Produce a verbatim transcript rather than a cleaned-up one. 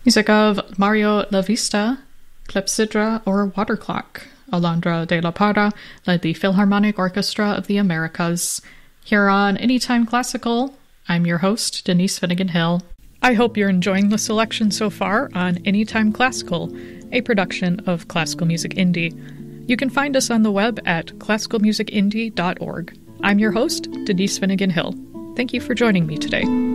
Music of Mario Lavista, Clepsydra or Water Clock. Alondra de la Parra led the Philharmonic Orchestra of the Americas. Here on Anytime Classical, I'm your host, Denise Finnegan Hill. I hope you're enjoying the selection so far on Anytime Classical, a production of Classical Music Indie. You can find us on the web at classical music indie dot org. I'm your host, Denise Finnegan Hill. Thank you for joining me today.